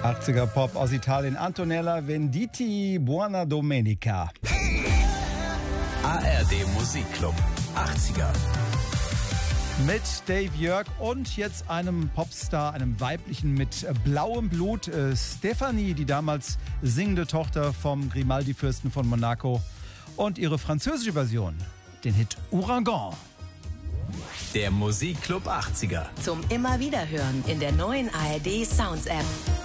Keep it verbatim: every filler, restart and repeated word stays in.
achtziger Pop aus Italien, Antonella Venditti, Buona Domenica. A R D Musikclub achtziger. Mit Dave Jörg und jetzt einem Popstar, einem weiblichen mit blauem Blut, äh, Stefanie, die damals singende Tochter vom Grimaldi-Fürsten von Monaco, und ihre französische Version, den Hit Ouragan. Der Musikclub achtziger. Zum immer wieder hören in der neuen A R D Sounds App.